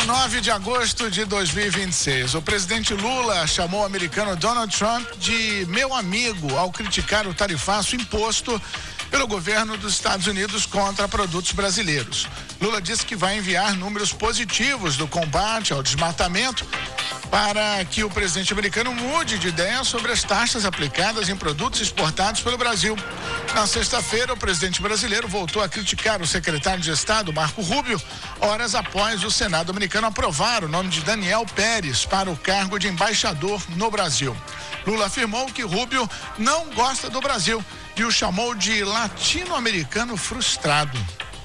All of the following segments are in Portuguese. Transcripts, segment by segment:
Sábado, 9 de agosto de 2026. O presidente Lula chamou o americano Donald Trump de meu amigo ao criticar o tarifaço imposto pelo governo dos Estados Unidos contra produtos brasileiros. Lula disse que vai enviar números positivos do combate ao desmatamento para que o presidente americano mude de ideia sobre as taxas aplicadas em produtos exportados pelo Brasil. Na sexta-feira, o presidente brasileiro voltou a criticar o secretário de Estado, Marco Rubio, horas após o Senado americano aprovar o nome de Daniel Pérez para o cargo de embaixador no Brasil. Lula afirmou que Rubio não gosta do Brasil e o chamou de latino-americano frustrado.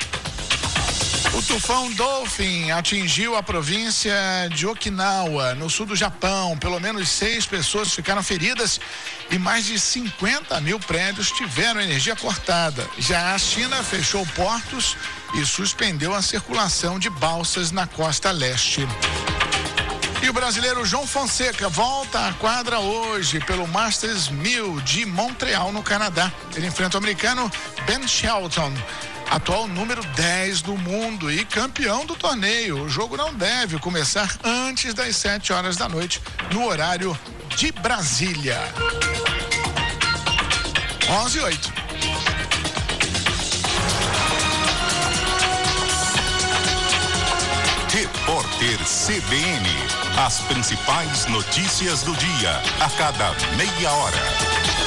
O tufão Dolphin atingiu a província de Okinawa, no sul do Japão. Pelo menos 6 pessoas ficaram feridas e mais de 50 mil prédios tiveram energia cortada. Já a China fechou portos e suspendeu a circulação de balsas na costa leste. E o brasileiro João Fonseca volta à quadra hoje pelo Masters 1000 de Montreal, no Canadá. Ele enfrenta o americano Ben Shelton, atual número 10 do mundo e campeão do torneio. O jogo não deve começar antes das 7 horas da noite, no horário de Brasília. 11:08. Repórter CBN. As principais notícias do dia, a cada meia hora.